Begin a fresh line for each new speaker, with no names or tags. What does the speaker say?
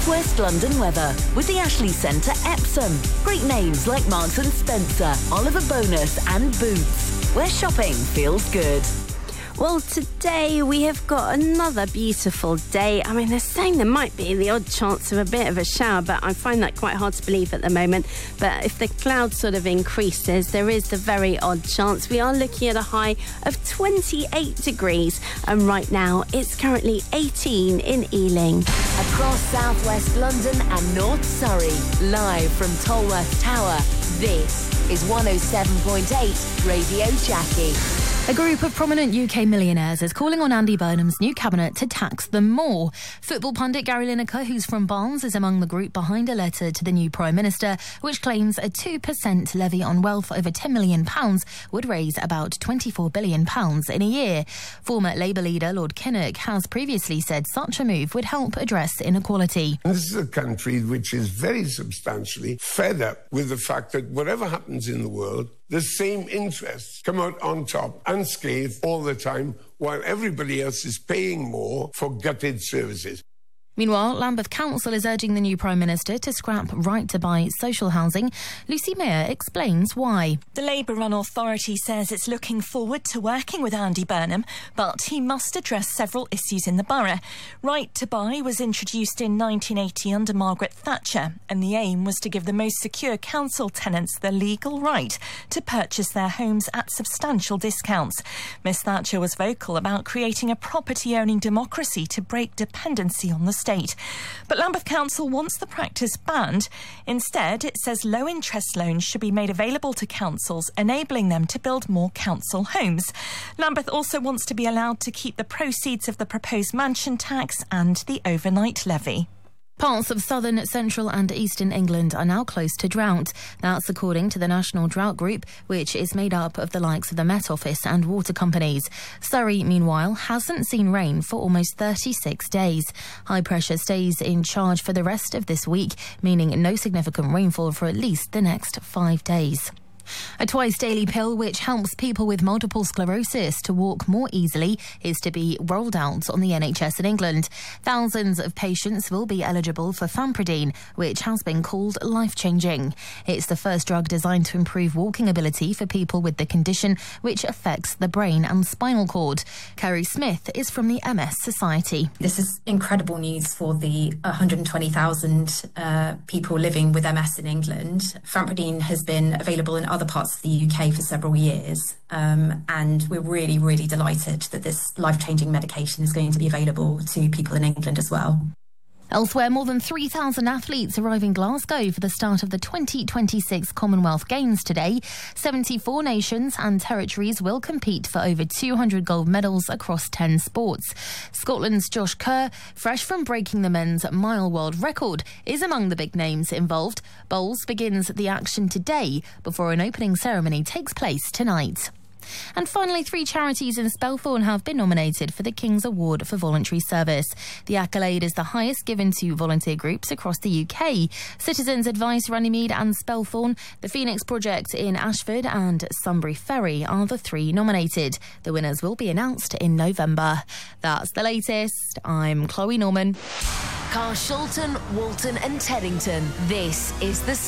West London weather with the Ashley Centre Epsom. Great names like Marks and Spencer, Oliver Bonus and Boots, where shopping feels good.
Well, today we have got another beautiful day. I mean, they're saying there might be the odd chance of a bit of a shower, but I find that quite hard to believe at the moment. But if the cloud sort of increases, there is the very odd chance. We are looking at a high of 28 degrees, and right now it's currently 18 in Ealing.
Across southwest London and North Surrey, live from Tolworth Tower, this is 107.8 Radio Jackie.
A group of prominent UK millionaires is calling on Andy Burnham's new cabinet to tax them more. Football pundit Gary Lineker, who's from Barnes, is among the group behind a letter to the new Prime Minister, which claims a 2% levy on wealth over £10 million would raise about £24 billion in a year. Former Labour leader Lord Kinnock has previously said such a move would help address inequality.
This is a country which is very substantially fed up with the fact that whatever happens in the world, the same interests come out on top unscathed all the time, while everybody else is paying more for gutted services.
Meanwhile, Lambeth Council is urging the new Prime Minister to scrap right to buy social housing. Lucy Mayer explains why.
The Labour-run authority says it's looking forward to working with Andy Burnham, but he must address several issues in the borough. Right to buy was introduced in 1980 under Margaret Thatcher, and the aim was to give the most secure council tenants the legal right to purchase their homes at substantial discounts. Miss Thatcher was vocal about creating a property-owning democracy to break dependency on the state. But Lambeth Council wants the practice banned. Instead, it says low-interest loans should be made available to councils, enabling them to build more council homes. Lambeth also wants to be allowed to keep the proceeds of the proposed mansion tax and the overnight levy.
Parts of southern, central and eastern England are now close to drought. That's according to the National Drought Group, which is made up of the likes of the Met Office and water companies. Surrey, meanwhile, hasn't seen rain for almost 36 days. High pressure stays in charge for the rest of this week, meaning no significant rainfall for at least the next 5 days. A twice-daily pill which helps people with multiple sclerosis to walk more easily is to be rolled out on the NHS in England. Thousands of patients will be eligible for Fampradine, which has been called life-changing. It's the first drug designed to improve walking ability for people with the condition, which affects the brain and spinal cord. Kerry Smith is from the MS Society.
This is incredible news for the 120,000 people living with MS in England. Fampradine has been available in other parts of the UK for several years, and we're really, really delighted that this life-changing medication is going to be available to people in England as well.
Elsewhere, more than 3,000 athletes arrive in Glasgow for the start of the 2026 Commonwealth Games today. 74 nations and territories will compete for over 200 gold medals across 10 sports. Scotland's Josh Kerr, fresh from breaking the men's mile world record, is among the big names involved. Bowls begins the action today before an opening ceremony takes place tonight. And finally, 3 charities in Spelthorne have been nominated for the King's Award for Voluntary Service. The accolade is the highest given to volunteer groups across the UK. Citizens Advice Runnymede and Spelthorne, the Phoenix Project in Ashford and Sunbury Ferry are the 3 nominated. The winners will be announced in November. That's the latest. I'm Chloe Norman.
Carshalton, Walton and Teddington. This is the